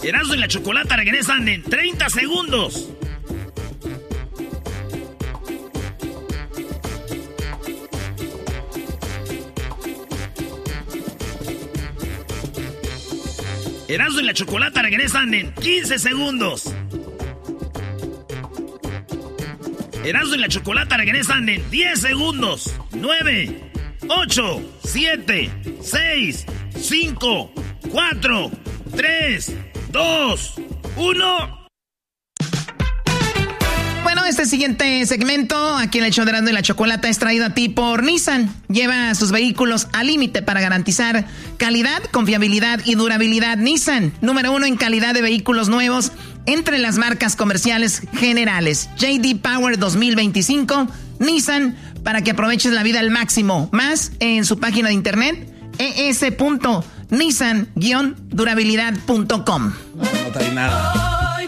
Erasmo y la Chocolata regresan en 30 segundos. Erasmo y la Chocolata regresan en 15 segundos. Erasmo y la Chocolata regresan en 10 segundos. 9, 8, 7, 6, 5, 4, 3, 2, 1. Bueno, este siguiente segmento aquí en el show de Erasmo y la Chocolata es traído a ti por Nissan. Lleva sus vehículos al límite para garantizar calidad, confiabilidad y durabilidad. Nissan, número 1 en calidad de vehículos nuevos entre las marcas comerciales generales. JD Power 2025, Nissan, para que aproveches la vida al máximo. Más en su página de internet, es.nissan-durabilidad.com. No trae nada.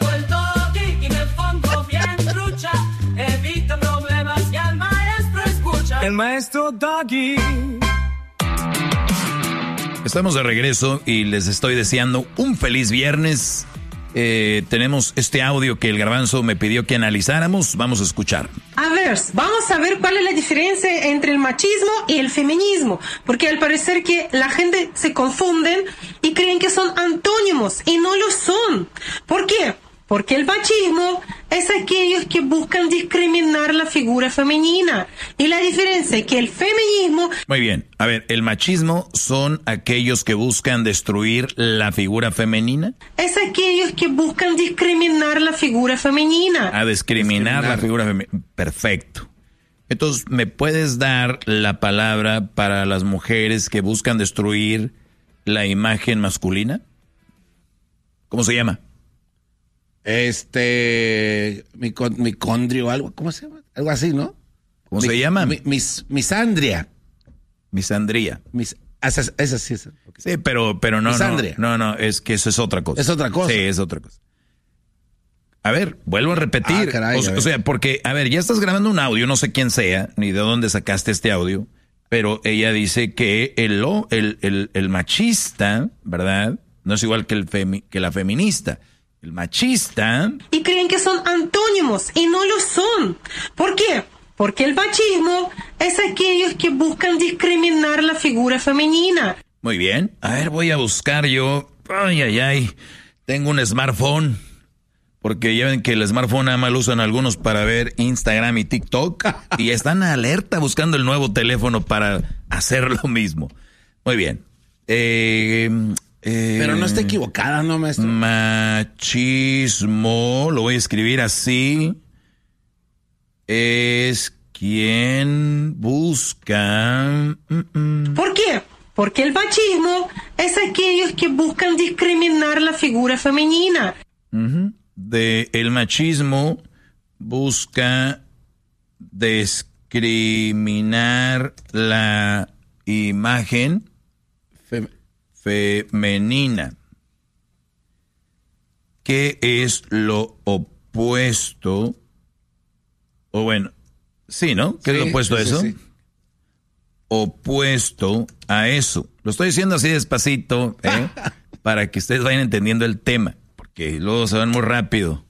El maestro Doggy. Estamos de regreso y les estoy deseando un feliz viernes. Tenemos este audio que el Garbanzo me pidió que analizáramos. Vamos a escuchar. A ver, vamos a ver cuál es la diferencia entre el machismo y el feminismo. Porque al parecer que la gente se confunden y creen que son antónimos y no lo son. ¿Por qué? Porque el machismo es aquellos que buscan discriminar la figura femenina. Y la diferencia es que el feminismo... Muy bien. A ver, ¿el machismo son aquellos que buscan destruir la figura femenina? Es aquellos que buscan discriminar la figura femenina. A discriminar la figura femenina. Perfecto. Entonces, ¿me puedes dar la palabra para las mujeres que buscan destruir la imagen masculina? ¿Cómo se llama? Micondrio o algo, ¿cómo se llama? Algo así, ¿no? ¿Cómo se llama? Misandria. Misandría. Esa sí es. Okay. Sí, pero no, Misandria. no, es que eso es otra cosa. ¿Es otra cosa? Sí, es otra cosa. A ver, vuelvo a repetir. Caray, o sea, porque, a ver, ya estás grabando un audio, no sé quién sea, ni de dónde sacaste este audio, pero ella dice que el machista, ¿verdad? No es igual que la feminista. El machista... Y creen que son antónimos y no lo son. ¿Por qué? Porque el machismo es aquellos que buscan discriminar la figura femenina. Muy bien. A ver, voy a buscar yo... Ay. Tengo un smartphone. Porque ya ven que el smartphone nada más lo usan algunos para ver Instagram y TikTok. Y están alerta buscando el nuevo teléfono para hacer lo mismo. Muy bien. Pero no está equivocada, ¿no, maestro? Machismo, lo voy a escribir así. Es quien busca... ¿Por qué? Porque el machismo es aquellos que buscan discriminar la figura femenina. El machismo busca discriminar la imagen femenina. ¿Qué es lo opuesto? O bueno, sí, ¿no? ¿Qué es lo opuesto a eso? Sí. Opuesto a eso. Lo estoy diciendo así despacito, para que ustedes vayan entendiendo el tema, porque luego se van muy rápido.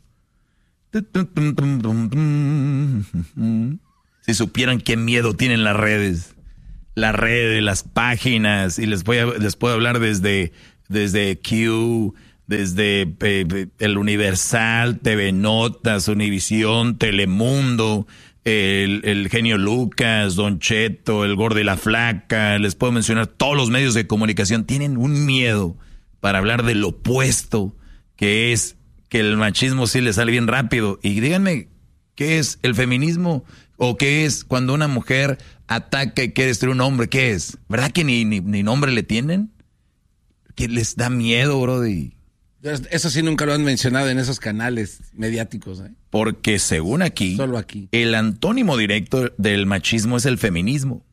Si supieran qué miedo tienen las redes. Las redes, las páginas, y les puedo hablar desde Q, desde el Universal, TV Notas, Univisión, Telemundo, el genio Lucas, Don Cheto, el Gordo y la Flaca, les puedo mencionar todos los medios de comunicación, tienen un miedo para hablar del opuesto, que es que el machismo sí le sale bien rápido. Y díganme, ¿qué es el feminismo? ¿O qué es cuando una mujer ataca y quiere destruir un hombre? ¿Qué es? ¿Verdad que ni nombre le tienen? ¿Que les da miedo, brody? Eso sí nunca lo han mencionado en esos canales mediáticos, ¿eh? Porque según aquí, solo aquí, el antónimo directo del machismo es el feminismo.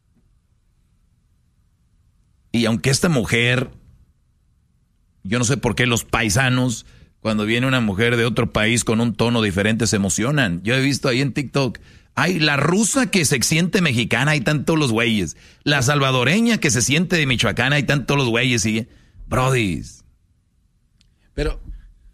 Y aunque esta mujer, yo no sé por qué los paisanos, cuando viene una mujer de otro país con un tono diferente, se emocionan. Yo he visto ahí en TikTok, ay, la rusa que se siente mexicana, hay tantos los güeyes. La salvadoreña que se siente de Michoacán, hay tantos los güeyes. Y brodis. Pero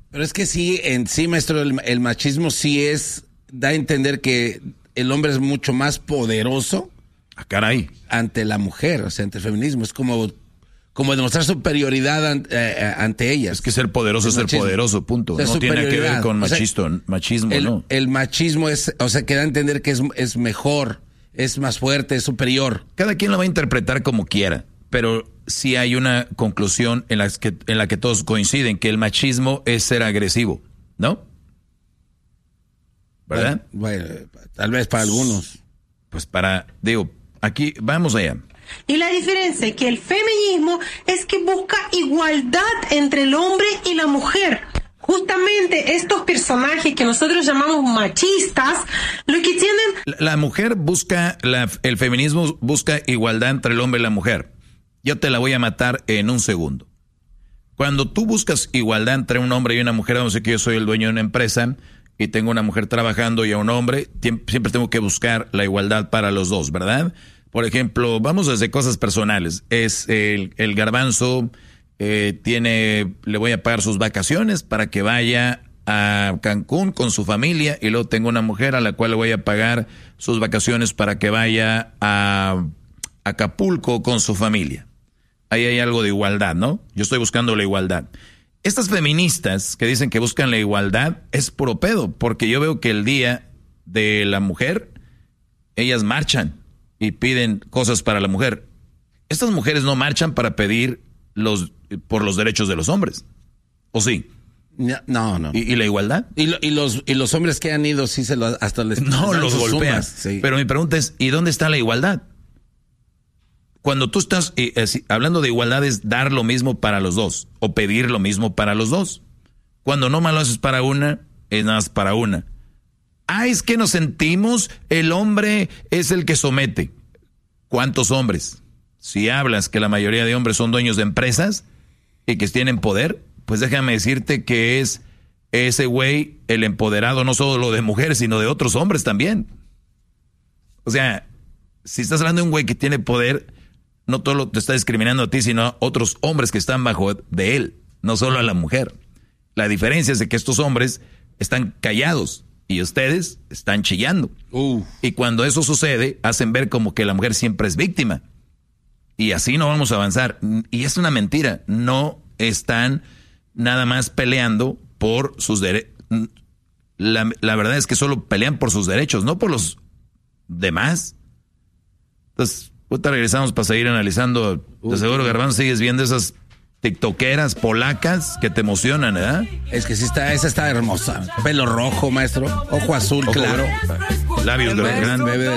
Pero es que sí, en sí, maestro, el machismo sí da a entender que el hombre es mucho más poderoso. ¡Ah, caray! Ante la mujer, o sea, ante el feminismo. Es como demostrar superioridad ante ellas. Es que ser poderoso es ser poderoso, punto. O sea, no tiene que ver con machismo, ¿no? El machismo que da a entender que es mejor, es más fuerte, es superior. Cada quien lo va a interpretar como quiera, pero sí hay una conclusión en la que todos coinciden, que el machismo es ser agresivo, ¿no? ¿Verdad? Bueno, tal vez para algunos. Pues aquí, vamos allá. Y la diferencia es que el feminismo es que busca igualdad entre el hombre y la mujer. Justamente estos personajes que nosotros llamamos machistas, lo que tienen... La mujer el feminismo busca igualdad entre el hombre y la mujer. Yo te la voy a matar en un segundo. Cuando tú buscas igualdad entre un hombre y una mujer, vamos a decir que yo soy el dueño de una empresa y tengo una mujer trabajando y a un hombre, siempre tengo que buscar la igualdad para los dos, ¿verdad? Por ejemplo, vamos desde cosas personales. Es el garbanzo, le voy a pagar sus vacaciones para que vaya a Cancún con su familia, y luego tengo una mujer a la cual le voy a pagar sus vacaciones para que vaya a Acapulco con su familia. Ahí hay algo de igualdad, ¿no? Yo estoy buscando la igualdad. Estas feministas que dicen que buscan la igualdad es puro pedo, porque yo veo que el día de la mujer, ellas marchan y piden cosas para la mujer. Estas mujeres no marchan para pedir por los derechos de los hombres, ¿o sí? No. ¿Y la igualdad? Y los hombres que han ido sí hasta les no los golpean. Sí. Pero mi pregunta es, ¿y dónde está la igualdad? Cuando tú estás hablando de igualdad, es dar lo mismo para los dos o pedir lo mismo para los dos. Cuando no más lo haces para una, es nada más para una. Es que nos sentimos, el hombre es el que somete. ¿Cuántos hombres? Si hablas que la mayoría de hombres son dueños de empresas y que tienen poder, pues déjame decirte que es ese güey el empoderado, no solo de mujeres, sino de otros hombres también. O sea, si estás hablando de un güey que tiene poder, no todo te está discriminando a ti, sino a otros hombres que están bajo de él, no solo a la mujer. La diferencia es de que estos hombres están callados y ustedes están chillando. Y cuando eso sucede, hacen ver como que la mujer siempre es víctima. Y así no vamos a avanzar. Y es una mentira. No están nada más peleando por sus derechos. La verdad es que solo pelean por sus derechos, no por los demás. Entonces, ahorita regresamos para seguir analizando. De seguro, Garbanzo, sigues viendo esas tiktokeras polacas que te emocionan, ¿verdad? Es que sí esa está hermosa. Pelo rojo, maestro. Ojo azul, claro. Labios grandes. Bebé